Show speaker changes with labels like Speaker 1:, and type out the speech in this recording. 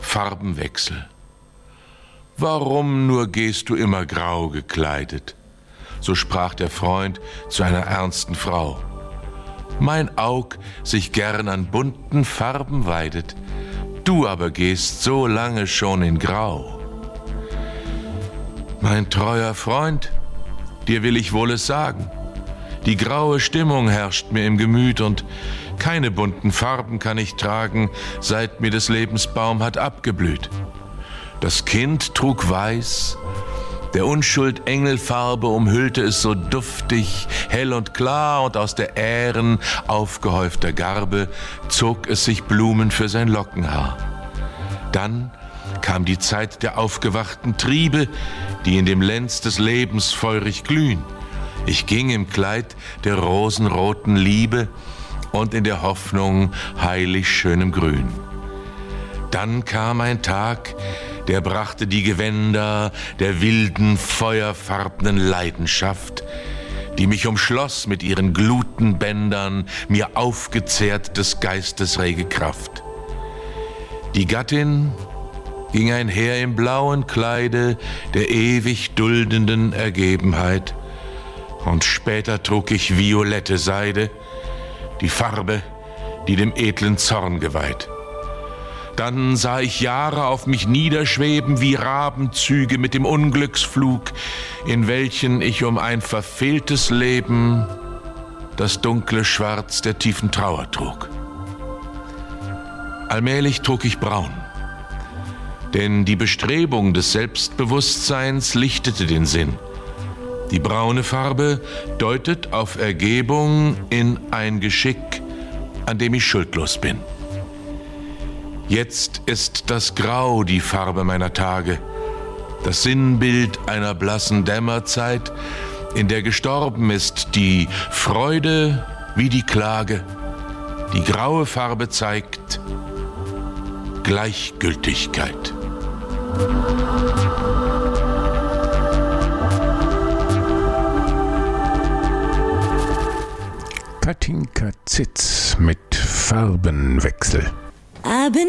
Speaker 1: Farbenwechsel. Warum nur gehst du immer grau gekleidet? So sprach der Freund zu einer ernsten Frau. Mein Aug sich gern an bunten Farben weidet, du aber gehst so lange schon in Grau. Mein treuer Freund, dir will ich wohl es sagen, die graue Stimmung herrscht mir im Gemüt und keine bunten Farben kann ich tragen, seit mir des Lebens Baum hat abgeblüht. Das Kind trug weiß, der Unschuld Engelfarbe umhüllte es so duftig, hell und klar, und aus der Ähren aufgehäufter Garbe zog es sich Blumen für sein Lockenhaar. Dann kam die Zeit der aufgewachten Triebe, die in dem Lenz des Lebens feurig glühen. Ich ging im Kleid der rosenroten Liebe und in der Hoffnung heilig schönem Grün. Dann kam ein Tag, der brachte die Gewänder der wilden, feuerfarbenen Leidenschaft, die mich umschloss mit ihren Glutenbändern, mir aufgezehrt des Geistes rege Kraft. Die Gattin ging einher im blauen Kleide der ewig duldenden Ergebenheit, und später trug ich violette Seide, die Farbe, die dem edlen Zorn geweiht. Dann sah ich Jahre auf mich niederschweben wie Rabenzüge mit dem Unglücksflug, in welchen ich um ein verfehltes Leben das dunkle Schwarz der tiefen Trauer trug. Allmählich trug ich braun, denn die Bestrebung des Selbstbewusstseins lichtete den Sinn. Die braune Farbe deutet auf Ergebung in ein Geschick, an dem ich schuldlos bin. Jetzt ist das Grau die Farbe meiner Tage, das Sinnbild einer blassen Dämmerzeit, in der gestorben ist die Freude wie die Klage. Die graue Farbe zeigt Gleichgültigkeit.
Speaker 2: Katinka Zitz mit Farbenwechsel.
Speaker 3: I've been